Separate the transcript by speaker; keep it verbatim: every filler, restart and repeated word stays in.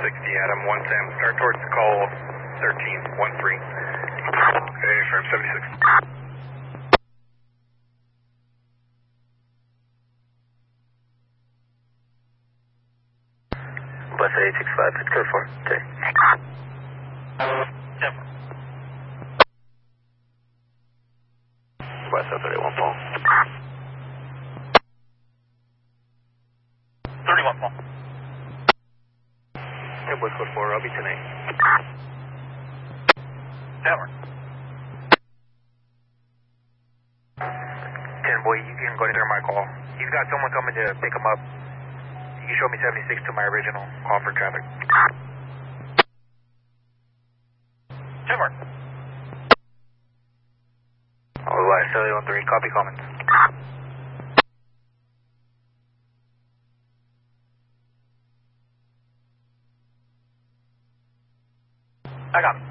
Speaker 1: sixty, Adam, one Sam, start towards call thirteen, one three. Okay, firm seventy-six.
Speaker 2: West eight six five, it's code four, okay.
Speaker 3: Denver.
Speaker 2: West seven thirty-one, Paul.
Speaker 3: thirty-one, Paul.
Speaker 2: Hey, West code four, I'll be ten eight.
Speaker 3: Denver.
Speaker 2: ten boy, you can go to my call. He's got someone coming to pick him up. You showed me seventy-six to my original call for traffic.
Speaker 3: Denver.
Speaker 2: Oh, West seven one three, copy comments.
Speaker 3: I got him.